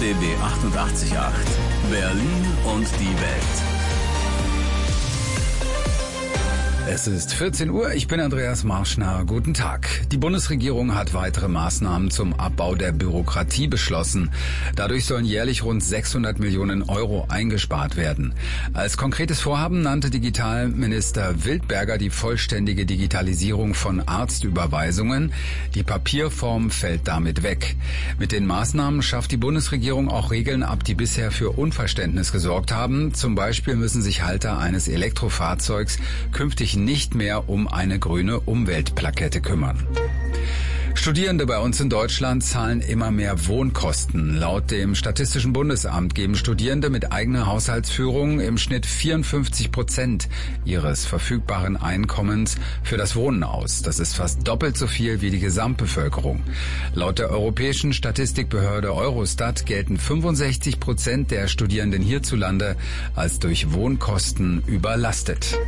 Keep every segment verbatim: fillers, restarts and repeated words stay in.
B B achtundachtzig Komma acht. Berlin und die Welt. Es ist vierzehn Uhr, ich bin Andreas Marschner. Guten Tag. Die Bundesregierung hat weitere Maßnahmen zum Abbau der Bürokratie beschlossen. Dadurch sollen jährlich rund sechshundert Millionen Euro eingespart werden. Als konkretes Vorhaben nannte Digitalminister Wildberger die vollständige Digitalisierung von Arztüberweisungen. Die Papierform fällt damit weg. Mit den Maßnahmen schafft die Bundesregierung auch Regeln ab, die bisher für Unverständnis gesorgt haben. Zum Beispiel müssen sich Halter eines Elektrofahrzeugs künftig nicht mehr um eine grüne Umweltplakette kümmern. Studierende bei uns in Deutschland zahlen immer mehr Wohnkosten. Laut dem Statistischen Bundesamt geben Studierende mit eigener Haushaltsführung im Schnitt vierundfünfzig Prozent ihres verfügbaren Einkommens für das Wohnen aus. Das ist fast doppelt so viel wie die Gesamtbevölkerung. Laut der europäischen Statistikbehörde Eurostat gelten fünfundsechzig Prozent der Studierenden hierzulande als durch Wohnkosten überlastet.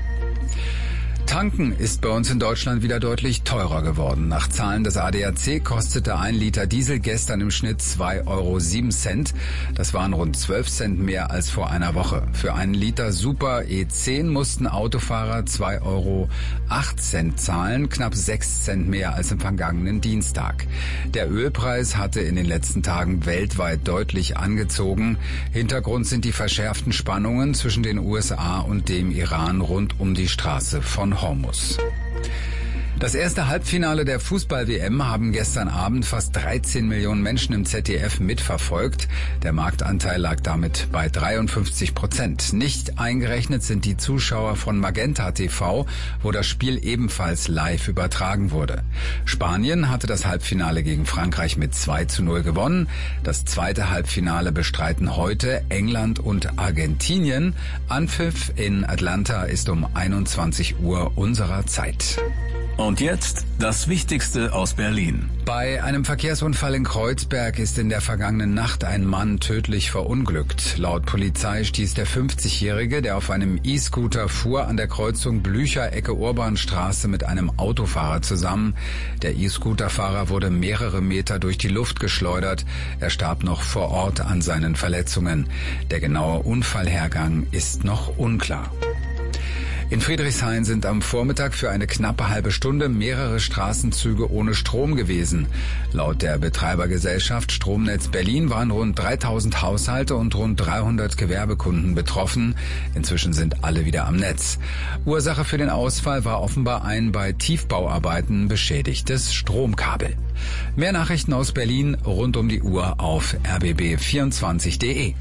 Tanken ist bei uns in Deutschland wieder deutlich teurer geworden. Nach Zahlen des A D A C kostete ein Liter Diesel gestern im Schnitt zwei Euro sieben Cent. Das waren rund zwölf Cent mehr als vor einer Woche. Für einen Liter Super E zehn mussten Autofahrer zwei Euro acht Cent zahlen, knapp sechs Cent mehr als im vergangenen Dienstag. Der Ölpreis hatte in den letzten Tagen weltweit deutlich angezogen. Hintergrund sind die verschärften Spannungen zwischen den U S A und dem Iran rund um die Straße von Hormuz. Das erste Halbfinale der Fußball-W M haben gestern Abend fast dreizehn Millionen Menschen im Z D F mitverfolgt. Der Marktanteil lag damit bei dreiundfünfzig Prozent. Nicht eingerechnet sind die Zuschauer von Magenta T V, wo das Spiel ebenfalls live übertragen wurde. Spanien hatte das Halbfinale gegen Frankreich mit zwei zu null gewonnen. Das zweite Halbfinale bestreiten heute England und Argentinien. Anpfiff in Atlanta ist um einundzwanzig Uhr unserer Zeit. Und jetzt das Wichtigste aus Berlin. Bei einem Verkehrsunfall in Kreuzberg ist in der vergangenen Nacht ein Mann tödlich verunglückt. Laut Polizei stieß der fünfzigjährige, der auf einem E-Scooter fuhr, an der Kreuzung Blücher Ecke Urbanstraße mit einem Autofahrer zusammen. Der E-Scooterfahrer wurde mehrere Meter durch die Luft geschleudert. Er starb noch vor Ort an seinen Verletzungen. Der genaue Unfallhergang ist noch unklar. In Friedrichshain sind am Vormittag für eine knappe halbe Stunde mehrere Straßenzüge ohne Strom gewesen. Laut der Betreibergesellschaft Stromnetz Berlin waren rund dreitausend Haushalte und rund dreihundert Gewerbekunden betroffen. Inzwischen sind alle wieder am Netz. Ursache für den Ausfall war offenbar ein bei Tiefbauarbeiten beschädigtes Stromkabel. Mehr Nachrichten aus Berlin rund um die Uhr auf r b b vierundzwanzig punkt d e.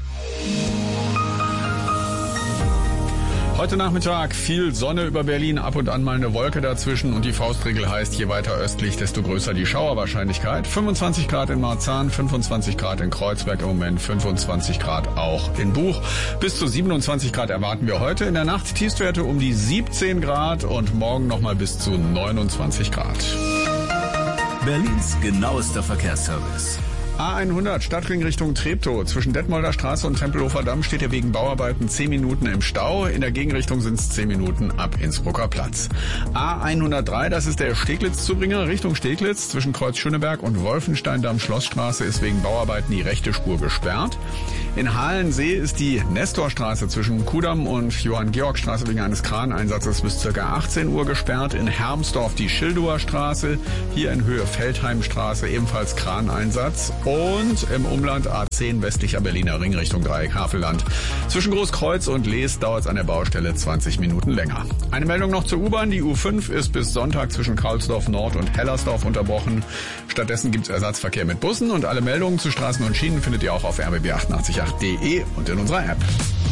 Heute Nachmittag viel Sonne über Berlin, ab und an mal eine Wolke dazwischen und die Faustregel heißt, je weiter östlich, desto größer die Schauerwahrscheinlichkeit. fünfundzwanzig Grad in Marzahn, fünfundzwanzig Grad in Kreuzberg im Moment, fünfundzwanzig Grad auch in Buch. Bis zu siebenundzwanzig Grad erwarten wir heute. In der Nacht Tiefstwerte um die siebzehn Grad und morgen nochmal bis zu neunundzwanzig Grad. Berlins genauester Verkehrsservice. A hundert Stadtring Richtung Treptow. Zwischen Detmolder Straße und Tempelhofer Damm steht er wegen Bauarbeiten zehn Minuten im Stau. In der Gegenrichtung sind es zehn Minuten ab Innsbrucker Platz. A hundertdrei, das ist der Steglitz-Zubringer Richtung Steglitz. Zwischen Kreuz Schöneberg und Wolfenstein-Damm-Schlossstraße ist wegen Bauarbeiten die rechte Spur gesperrt. In Halensee ist die Nestorstraße zwischen Kudamm und Johann-Georg-Straße wegen eines Kraneinsatzes bis ca. achtzehn Uhr gesperrt. In Hermsdorf die Schildower Straße. Hier in Höhe Feldheimstraße ebenfalls Kraneinsatz. Und im Umland A zehn westlicher Berliner Ring Richtung Dreieck Havelland. Zwischen Großkreuz und Lees dauert es an der Baustelle zwanzig Minuten länger. Eine Meldung noch zur U-Bahn. Die U fünf ist bis Sonntag zwischen Karlsdorf Nord und Hellersdorf unterbrochen. Stattdessen gibt es Ersatzverkehr mit Bussen und alle Meldungen zu Straßen und Schienen findet ihr auch auf r b b achtundachtzig punkt acht punkt d e und in unserer App.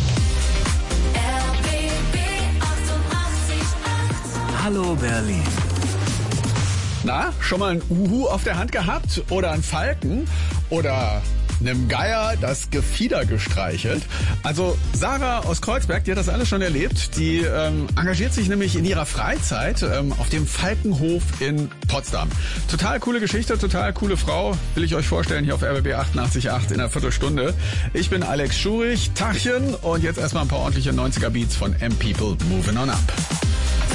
R B B achtundachtzig Komma acht. Hallo Berlin. Na, schon mal ein Uhu auf der Hand gehabt? Oder ein Falken? Oder einem Geier das Gefieder gestreichelt? Also Sarah aus Kreuzberg, die hat das alles schon erlebt. Die ähm, engagiert sich nämlich in ihrer Freizeit ähm, auf dem Falkenhof in Potsdam. Total coole Geschichte, total coole Frau. Will ich euch vorstellen hier auf R B B achtundachtzig Komma acht in einer Viertelstunde. Ich bin Alex Schurich, Tachchen und jetzt erstmal ein paar ordentliche neunziger Beats von M-People Moving On Up.